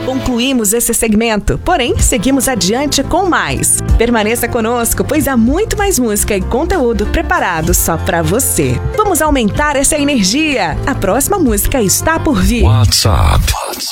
Concluímos esse segmento, porém, seguimos adiante com mais. Permaneça conosco, pois há muito mais música e conteúdo preparado só pra você. Vamos aumentar essa energia. A próxima música está por vir. WhatsApp